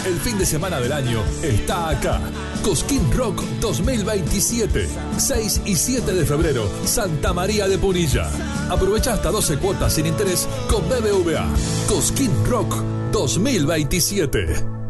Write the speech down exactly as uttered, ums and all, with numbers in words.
El fin de semana del año está acá. Cosquín Rock dos mil veintisiete. seis y siete de febrero, Santa María de Punilla. Aprovecha hasta doce cuotas sin interés con B B V A. Cosquín Rock dos mil veintisiete.